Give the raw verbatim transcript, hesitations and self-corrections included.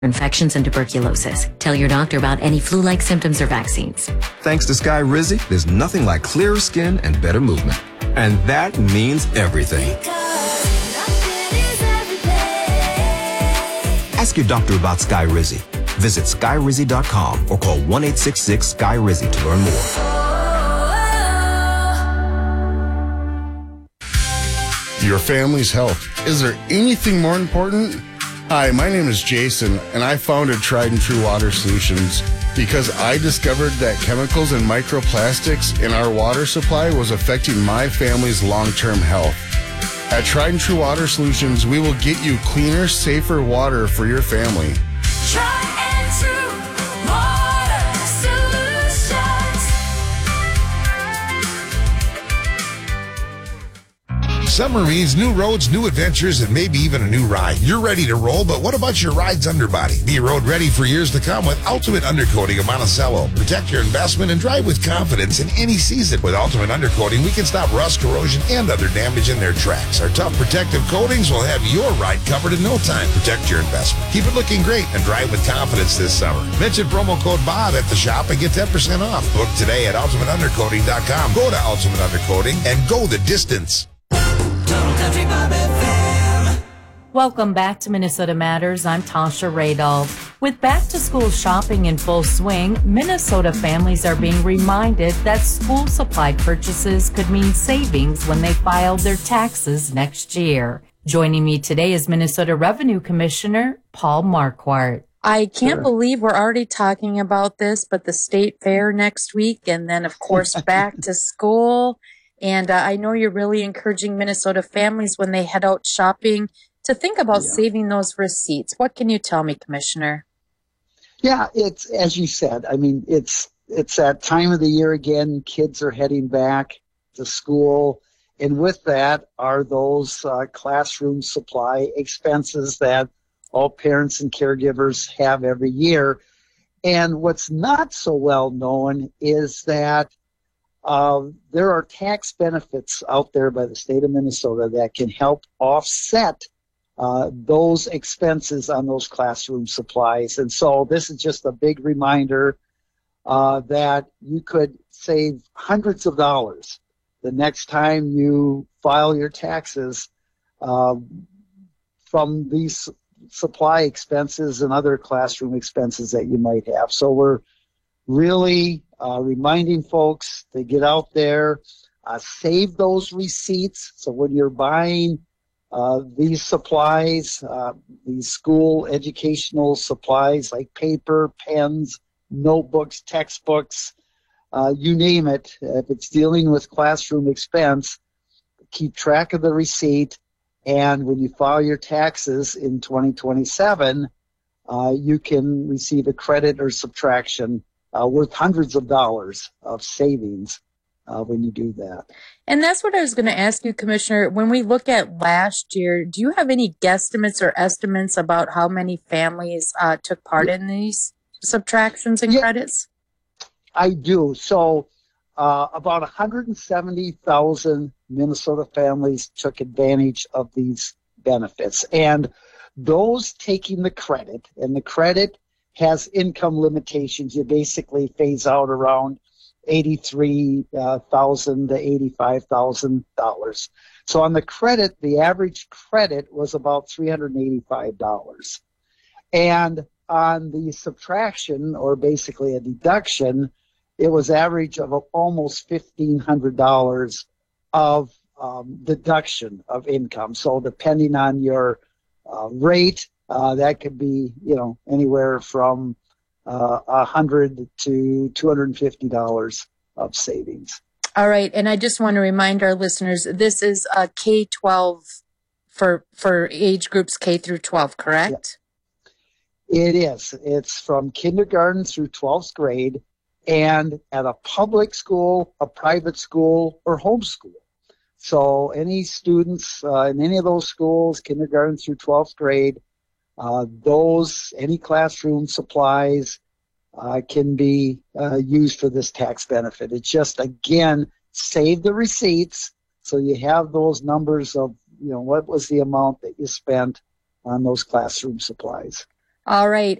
infections and tuberculosis. Tell your doctor about any flu-like symptoms or vaccines. Thanks to Sky Rizzy, there's nothing like clearer skin and better movement. And that means everything. Ask your doctor about Sky Rizzy. Visit sky rizzy dot com or call one eight six six sky rizzy to learn more. Your family's health. Is there anything more important? Hi, my name is Jason, and I founded Tried and True Water Solutions because I discovered that chemicals and microplastics in our water supply was affecting my family's long-term health. At Tried and True Water Solutions, we will get you cleaner, safer water for your family. Tried and True Water Solutions. Summer means new roads, new adventures, and maybe even a new ride. You're ready to roll, but what about your ride's underbody? Be road ready for years to come with Ultimate Undercoating of Monticello. Protect your investment and drive with confidence in any season. With Ultimate Undercoating, we can stop rust, corrosion, and other damage in their tracks. Our tough protective coatings will have your ride covered in no time. Protect your investment. Keep it looking great and drive with confidence this summer. Mention promo code Bob at the shop and get ten percent off. Book today at ultimate undercoating dot com. Go to Ultimate Undercoating and go the distance. Welcome back to Minnesota Matters. I'm Tasha Radolph. With back-to-school shopping in full swing, Minnesota families are being reminded that school supply purchases could mean savings when they file their taxes next year. Joining me today is Minnesota Revenue Commissioner Paul Marquardt. I can't sure. believe we're already talking about this, but the state fair next week, and then, of course, back to school. And uh, I know you're really encouraging Minnesota families when they head out shopping to think about yeah. saving those receipts. What can you tell me, Commissioner? Yeah, it's, as you said, I mean, it's it's that time of the year again. Kids are heading back to school. And with that are those uh, classroom supply expenses that all parents and caregivers have every year. And what's not so well known is that Uh, there are tax benefits out there by the state of Minnesota that can help offset uh, those expenses on those classroom supplies. And so this is just a big reminder uh, that you could save hundreds of dollars the next time you file your taxes uh, from these supply expenses and other classroom expenses that you might have. So we're really uh, reminding folks to get out there, uh, save those receipts. So when you're buying uh, these supplies, uh, these school educational supplies like paper, pens, notebooks, textbooks, uh, you name it, if it's dealing with classroom expense, keep track of the receipt. And when you file your taxes in twenty twenty-seven, uh, you can receive a credit or subtraction Uh, worth hundreds of dollars of savings uh, when you do that. And that's what I was going to ask you, Commissioner. When we look at last year, do you have any guesstimates or estimates about how many families uh, took part in these subtractions and yeah, credits? I do. So uh, about one hundred seventy thousand Minnesota families took advantage of these benefits. And those taking the credit, and the credit has income limitations. You basically phase out around eighty-three thousand dollars to eighty-five thousand dollars. So on the credit, the average credit was about three hundred eighty-five dollars. And on the subtraction, or basically a deduction, it was average of almost fifteen hundred dollars of um, deduction of income. So depending on your uh, rate, Uh, that could be, you know, anywhere from uh, one hundred to two hundred fifty dollars of savings. All right. And I just want to remind our listeners, this is a K twelve for for age groups K through twelve, correct? Yeah. It is. It's from kindergarten through twelfth grade, and at a public school, a private school, or homeschool. So any students uh, in any of those schools, kindergarten through twelfth grade, Uh, those, any classroom supplies uh, can be uh, used for this tax benefit. It's just, again, save the receipts so you have those numbers of, you know, what was the amount that you spent on those classroom supplies. All right.